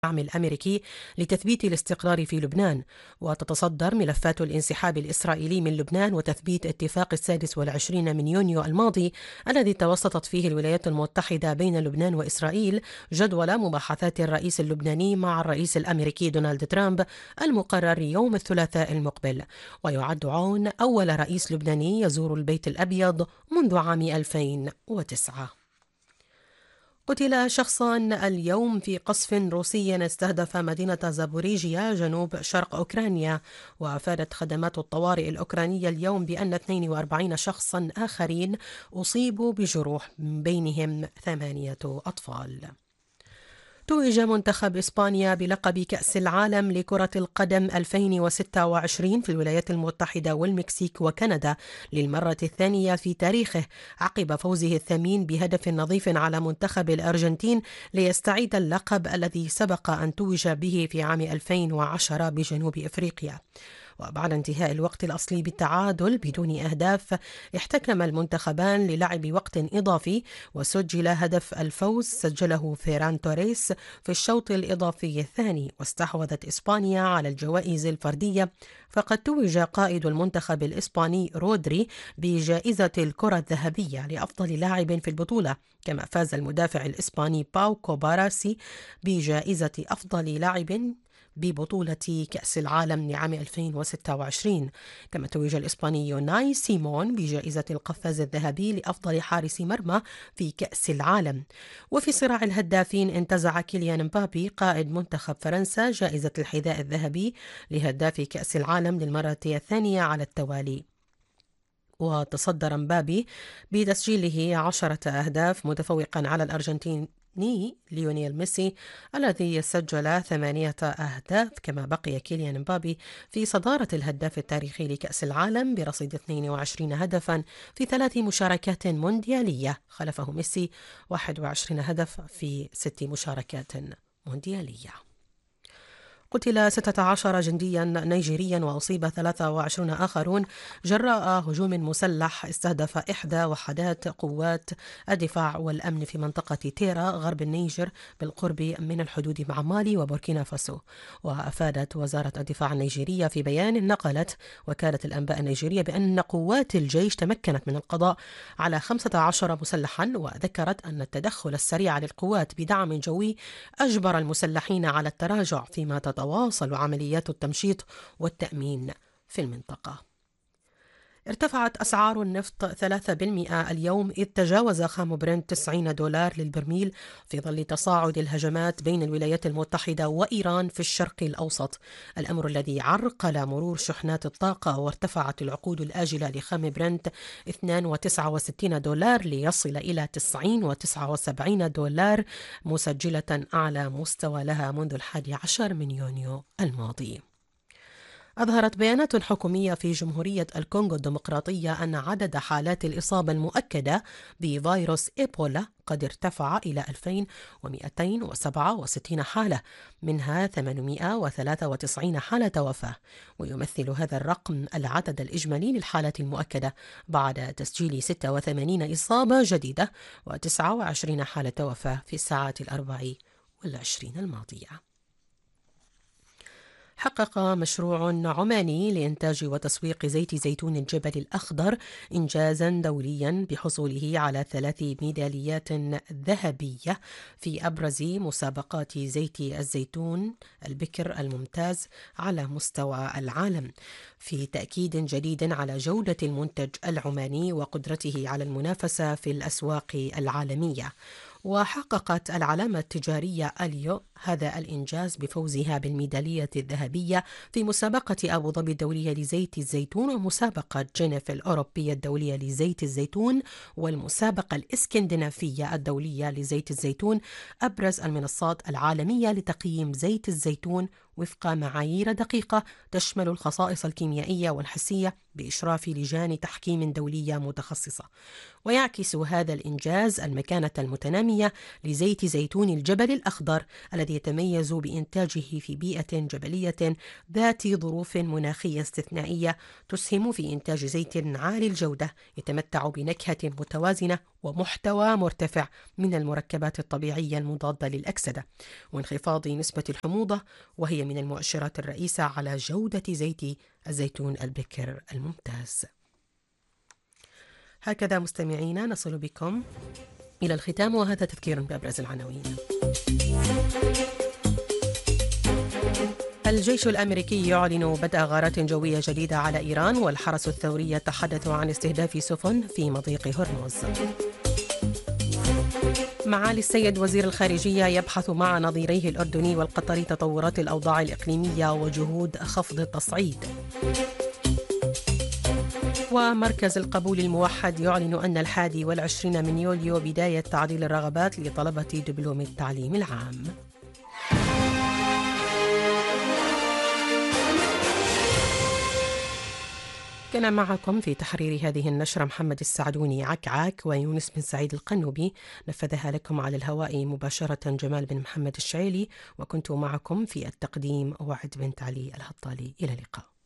الدعم الأمريكي لتثبيت الاستقرار في لبنان. وتتصدر ملفات الانسحاب الإسرائيلي من لبنان وتثبيت اتفاق 26 من يونيو الماضي الذي توسطت فيه الولايات المتحدة بين لبنان وإسرائيل جدول مباحثات الرئيس اللبناني مع الرئيس الأمريكي دونالد ترامب المقرر يوم الثلاثاء المقبل. ويعد عون أول رئيس لبناني يزور البيت الأبيض منذ عام 2009. قتل شخص اليوم في قصف روسي استهدف مدينة زابوريجيا جنوب شرق أوكرانيا. وأفادت خدمات الطوارئ الأوكرانية اليوم بأن 42 شخصا آخرين أصيبوا بجروح من بينهم 8 أطفال. توج منتخب إسبانيا بلقب كأس العالم لكرة القدم 2026 في الولايات المتحدة والمكسيك وكندا للمرة الثانية في تاريخه عقب فوزه الثمين بهدف نظيف على منتخب الأرجنتين ليستعيد اللقب الذي سبق أن توج به في عام 2010 بجنوب إفريقيا. وبعد انتهاء الوقت الأصلي بالتعادل بدون أهداف احتكم المنتخبان للعب وقت إضافي وسجل هدف الفوز سجله فيران توريس في الشوط الإضافي الثاني. واستحوذت إسبانيا على الجوائز الفردية فقد توج قائد المنتخب الإسباني رودري بجائزة الكرة الذهبية لأفضل لاعب في البطولة، كما فاز المدافع الإسباني باو كوباراسي بجائزة أفضل لاعب ببطولة كأس العالم لعام 2026. كما توج الإسباني يوناي سيمون بجائزة القفاز الذهبي لأفضل حارس مرمى في كأس العالم. وفي صراع الهدافين انتزع كيليان مبابي قائد منتخب فرنسا جائزة الحذاء الذهبي لهداف كأس العالم للمرة الثانية على التوالي. وتصدر مبابي بتسجيله 10 أهداف متفوقا على الأرجنتين ليونيل ميسي الذي سجل 8 أهداف. كما بقي كيليان مبابي في صدارة الهداف التاريخي لكأس العالم برصيد 22 هدفا في 3 مشاركات مونديالية، خلفه ميسي 21 هدف في 6 مشاركات مونديالية. قتل 16 جنديا نيجيريا وأصيب 23 آخرون جراء هجوم مسلح استهدف إحدى وحدات قوات الدفاع والأمن في منطقة تيرا غرب النيجر بالقرب من الحدود مع مالي وبوركينا فاسو. وأفادت وزارة الدفاع النيجيرية في بيان نقلت وكالة الأنباء النيجيرية بأن قوات الجيش تمكنت من القضاء على 15 مسلحا، وذكرت أن التدخل السريع للقوات بدعم جوي أجبر المسلحين على التراجع فيما تتواصل عمليات التمشيط والتأمين في المنطقة. ارتفعت أسعار النفط 3% اليوم إذ تجاوز خام برنت $90 للبرميل في ظل تصاعد الهجمات بين الولايات المتحدة وإيران في الشرق الأوسط، الأمر الذي عرقل مرور شحنات الطاقة. وارتفعت العقود الآجلة لخام برنت $62 ليصل إلى $90.79 مسجلة أعلى مستوى لها منذ 11 من يونيو الماضي. أظهرت بيانات حكومية في جمهورية الكونغو الديمقراطية أن عدد حالات الإصابة المؤكدة بفيروس إيبولا قد ارتفع إلى 2267 حالة، منها 893 حالة وفاة. ويمثل هذا الرقم العدد الإجمالي للحالات المؤكدة بعد تسجيل 86 إصابة جديدة و29 حالة وفاة في الساعات 24 الماضية. حقق مشروع عماني لإنتاج وتسويق زيت زيتون الجبل الأخضر إنجازا دوليا بحصوله على 3 ميداليات ذهبية في أبرز مسابقات زيت الزيتون البكر الممتاز على مستوى العالم، في تأكيد جديد على جودة المنتج العماني وقدرته على المنافسة في الأسواق العالمية. وحققت العلامة التجارية أليو هذا الإنجاز بفوزها بالميدالية الذهبية في مسابقة أبو ظبي الدولية لزيت الزيتون ومسابقة جنيف الأوروبية الدولية لزيت الزيتون والمسابقة الإسكندنافية الدولية لزيت الزيتون، أبرز المنصات العالمية لتقييم زيت الزيتون وفق معايير دقيقة تشمل الخصائص الكيميائية والحسية بإشراف لجان تحكيم دولية متخصصة. ويعكس هذا الإنجاز المكانة المتنامية لزيت زيتون الجبل الأخضر الذي الذي يتميز بإنتاجه في بيئة جبلية ذات ظروف مناخية استثنائية تسهم في إنتاج زيت عالي الجودة يتمتع بنكهة متوازنة ومحتوى مرتفع من المركبات الطبيعية المضادة للأكسدة وانخفاض نسبة الحموضة، وهي من المؤشرات الرئيسة على جودة زيت الزيتون البكر الممتاز. هكذا مستمعينا نصل بكم إلى الختام، وهذا تذكير بأبرز العناوين. الجيش الأمريكي يعلن بدء غارات جوية جديدة على إيران، والحرس الثوري يتحدث عن استهداف سفن في مضيق هرمز. معالي السيد وزير الخارجية يبحث مع نظيريه الأردني والقطري تطورات الأوضاع الإقليمية وجهود خفض التصعيد. ومركز القبول الموحد يعلن أن 21 من يوليو بداية تعديل الرغبات لطلبة دبلوم التعليم العام. كان معكم في تحرير هذه النشرة محمد السعدوني عكعاك ويونس بن سعيد القنوبي، نفذها لكم على الهواء مباشرة جمال بن محمد الشعيلي، وكنت معكم في التقديم وعد بنت علي الهطالي. إلى اللقاء.